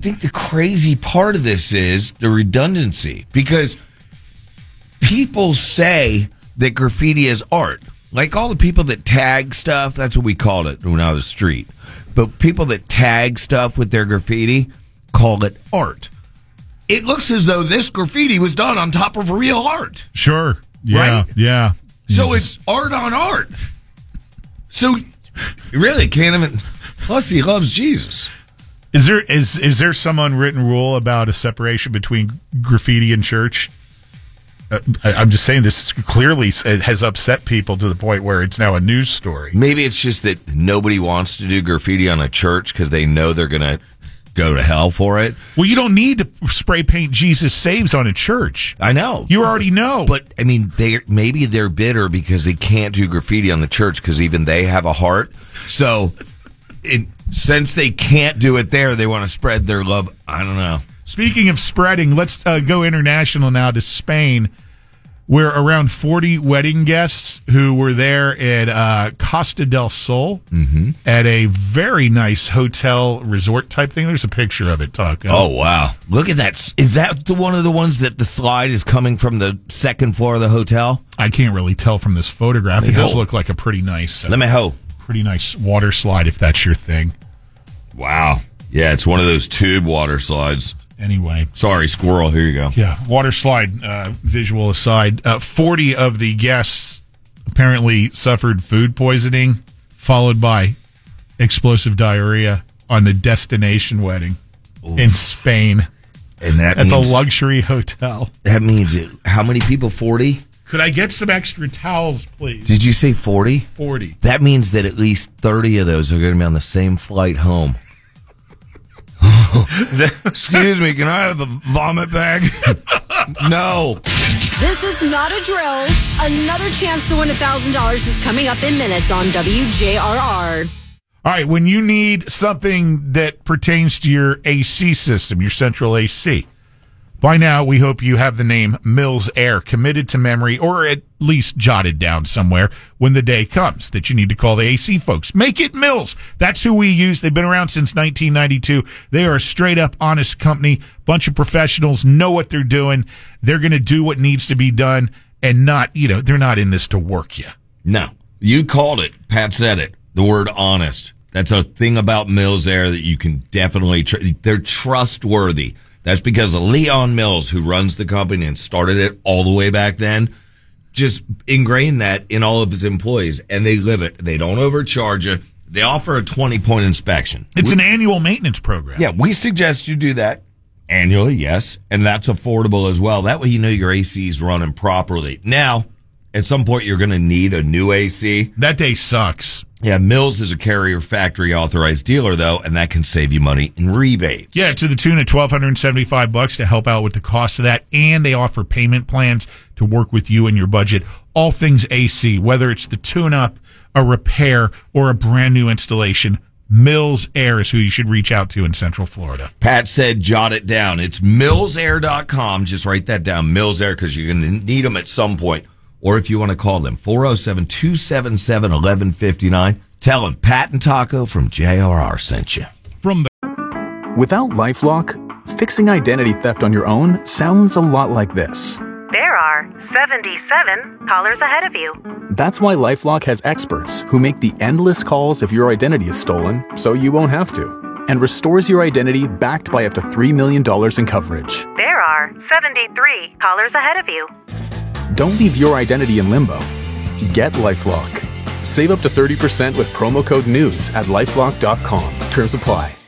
think the crazy part of this is the redundancy, because people say that graffiti is art. Like all the people that tag stuff, that's what we called it when I was street. But people that tag stuff with their graffiti call it art. It looks as though this graffiti was done on top of real art. Sure. Yeah. Right? Yeah. So it's art on art. So you really can't even. Plus, he loves Jesus. Is there some unwritten rule about a separation between graffiti and church? I'm just saying this clearly has upset people to the point where it's now a news story. Maybe it's just that nobody wants to do graffiti on a church because they know they're going to go to hell for it. Well, you don't need to spray paint Jesus Saves on a church. I know. You already know. But, I mean, maybe they're bitter because they can't do graffiti on the church because even they have a heart. So, since they can't do it there, they want to spread their love. I don't know. Speaking of spreading, let's go international now to Spain, where around 40 wedding guests who were there at Costa del Sol at a very nice hotel resort type thing. There's a picture of it, Taco. Oh, wow. Look at that. Is that one of the ones that the slide is coming from the second floor of the hotel? I can't really tell from this photograph. It does look like a pretty nice pretty nice water slide if that's your thing. Wow. Yeah, it's one of those tube water slides. Anyway. Sorry, squirrel. Here you go. Yeah, water slide visual aside. 40 of the guests apparently suffered food poisoning, followed by explosive diarrhea on the destination wedding in Spain. And that at the luxury hotel. That means how many people? 40? Could I get some extra towels, please? Did you say 40? 40. That means that at least 30 of those are going to be on the same flight home. Excuse me, can I have a vomit bag? No. This is not a drill. Another chance to win $1,000 is coming up in minutes on WJRR. All right, when you need something that pertains to your AC system, your central AC, by now we hope you have the name Mills Air committed to memory, or at least jotted down somewhere when the day comes that you need to call the AC folks. Make it Mills. That's who we use. They've been around since 1992. They are a straight up honest company. Bunch of professionals, know what they're doing. They're going to do what needs to be done and not, they're not in this to work you. No. You called it. Pat said it. The word honest. That's a thing about Mills Air that you can definitely, they're trustworthy. That's because Leon Mills, who runs the company and started it all the way back then, just ingrained that in all of his employees, and they live it. They don't overcharge you. They offer a 20-point inspection. It's an annual maintenance program. Yeah, we suggest you do that annually, yes, and that's affordable as well. That way you know your AC is running properly. Now, at some point, you're going to need a new AC. That day sucks. Yeah, Mills is a Carrier factory authorized dealer, though, and that can save you money in rebates. Yeah, to the tune of $1,275 to help out with the cost of that, and they offer payment plans to work with you and your budget. All things AC, whether it's the tune-up, a repair, or a brand new installation, Mills Air is who you should reach out to in Central Florida. Pat said jot it down. It's millsair.com. Just write that down, Mills Air, because you're going to need them at some point. Or if you want to call them, 407-277-1159. Tell them Pat and Taco from JRR sent you. Without LifeLock, fixing identity theft on your own sounds a lot like this. There are 77 callers ahead of you. That's why LifeLock has experts who make the endless calls if your identity is stolen so you won't have to, and restores your identity backed by up to $3 million in coverage. There are 73 callers ahead of you. Don't leave your identity in limbo. Get LifeLock. Save up to 30% with promo code NEWS at LifeLock.com. Terms apply.